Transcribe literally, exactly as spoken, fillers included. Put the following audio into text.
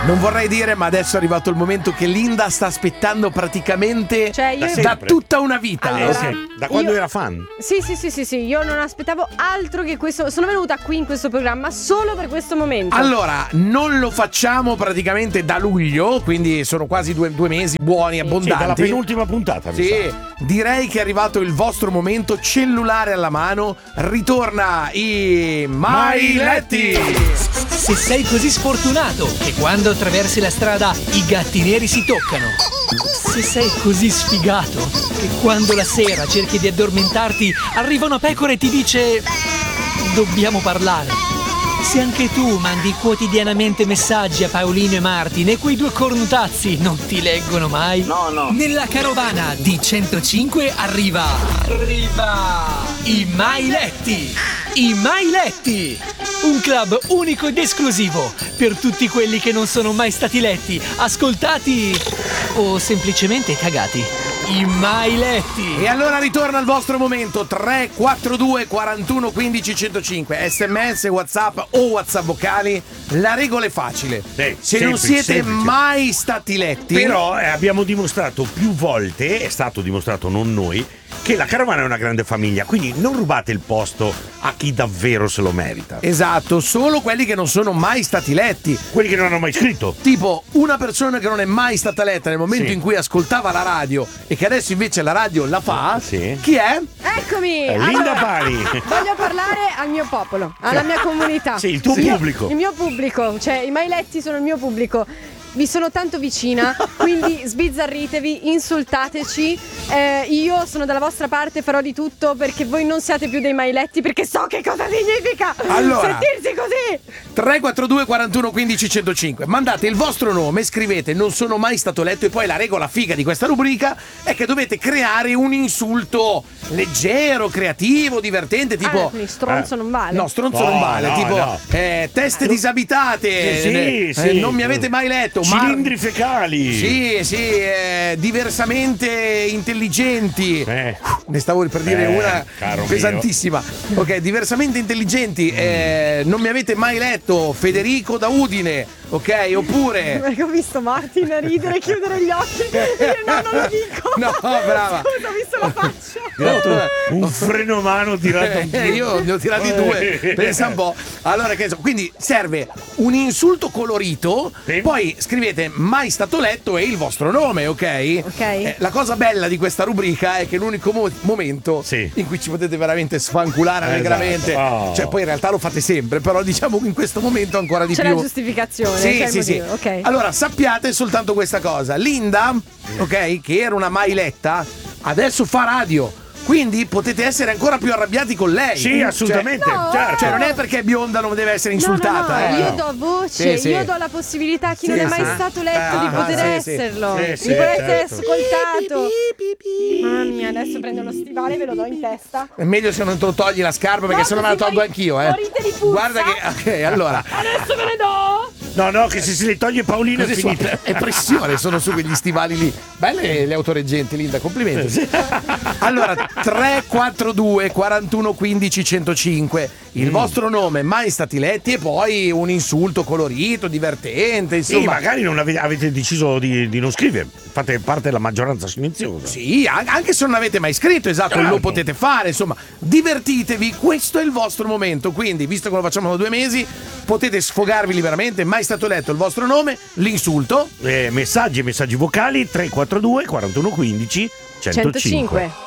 Non vorrei dire, ma adesso è arrivato il momento che Linda sta aspettando praticamente Cioè, io- da, da tutta una vita. Allora, Eh sì, da quando io- era fan. Sì, sì, sì, sì, sì, io non aspettavo altro che questo. Sono venuta qui in questo programma solo per questo momento. Allora, non lo facciamo praticamente da luglio, quindi sono quasi due, due mesi buoni, Sì, abbondanti. dalla penultima puntata, mi Sì, sa. direi che è arrivato il vostro momento, cellulare alla mano, ritorna i Mai Letti. Se sei così sfortunato che quando attraversi la strada i gatti neri si toccano. Se sei così sfigato che quando la sera cerchi di addormentarti arriva una pecora e ti dice dobbiamo parlare. Se anche tu mandi quotidianamente messaggi a Paolino e Martin e quei due cornutazzi non ti leggono mai. No, no. Nella carovana di centocinque arriva Arriva i Mai Letti. I Mai Letti. Un club unico ed esclusivo per tutti quelli che non sono mai stati letti, ascoltati o semplicemente cagati. I Mai Letti. E allora ritorna il vostro momento, tre quattro due quarantuno quindici centocinque, sms, whatsapp o whatsapp vocali. La regola è facile, Sì, se non semplice, siete semplice. mai stati letti, Però eh, abbiamo dimostrato più volte, è stato dimostrato non noi, che la carovana è una grande famiglia, quindi non rubate il posto a chi davvero se lo merita. esatto, solo quelli che non sono mai stati letti. Quelli che non hanno mai scritto. Tipo una persona che non è mai stata letta nel momento Sì. in cui ascoltava la radio e che adesso invece la radio la fa, Sì. chi è? Eccomi! È Linda Allora, Pari. voglio parlare al mio popolo, alla mia comunità. Sì, il tuo Io- pubblico. Il mio pubblico, cioè i Mai Letti sono il mio pubblico. Vi sono tanto vicina, quindi sbizzarritevi, insultateci. Eh, io sono dalla vostra parte, farò di tutto perché voi non siate più dei Mai Letti, perché so che cosa significa Allora. sentirsi così. tre quattro due quarantuno quindici centocinque. Mandate il vostro nome, scrivete non sono mai stato letto e poi la regola figa di questa rubrica è che dovete creare un insulto leggero, creativo, divertente, tipo Ah, quindi stronzo non vale. no, stronzo No, non vale, no, tipo no. eh, teste disabitate, Sì, eh, sì. eh, non mi avete mai letto, ma- Cilindri fecali. Sì, sì, eh, diversamente intelligenti. Eh. Ne stavo per dire Eh, una caro pesantissima. Ok, diversamente intelligenti. eh, non mi avete mai letto Federico da Udine, ok? Oppure. Perché ho visto Martin ridere e chiudere gli occhi e dire no, non lo dico. No, brava. Scusa, ho visto la faccia. Tirato un freno a mano tirato un Eh, io ne ho tirati due, pensa un po'. Allora, che so, quindi serve un insulto colorito, Sì. poi scrivete mai stato letto e il vostro nome, ok? Ok. Eh, la cosa bella di questa rubrica è che è l'unico mo- momento Sì. in cui ci potete veramente sfanculare Esatto. allegramente. Oh. Cioè, poi in realtà lo fate sempre, però diciamo che in questo momento ancora di C'è più. la giustificazione. Sì, c'è il sì, sì. motivo, ok. Allora, sappiate soltanto questa cosa. Linda, ok, che era una mai letta, adesso fa radio. Quindi potete essere ancora più arrabbiati con lei. Sì, assolutamente. No. Certo. Cioè, non è perché è bionda non deve essere insultata. No, no, no, eh. io do voce, Sì, sì. io do la possibilità a chi Sì, non è mai sì. stato letto di Ah, poter sì, sì. esserlo, Sì, di sì, poter essere certo. ascoltato. Mamma mia, adesso prendo lo stivale e ve lo do in testa. È meglio se non te lo togli la scarpa perché No, sennò me la così tolgo poi anch'io, eh. morite di puzza. Guarda che. Ok, allora. Adesso ve ne do. No, no, che se se le toglie Paolino è Così su- finita. è pressione, sono su quegli stivali lì. Belle le autoreggenti, Linda, complimenti. Allora, tre quattro due quarantuno quindici centocinque. Il vostro nome, mai stati letti, e poi un insulto colorito, divertente, Sì, insomma. magari non ave- avete deciso di, di non scrivere. Fate parte della maggioranza silenziosa. Sì, an- anche se non avete mai scritto, esatto, Certo. lo potete fare, insomma, divertitevi, questo è il vostro momento, quindi, visto che lo facciamo da due mesi, potete sfogarvi liberamente, mai stato letto il vostro nome, l'insulto. Eh, messaggi e messaggi vocali tre quattro due quarantuno quindici centocinque. centocinque.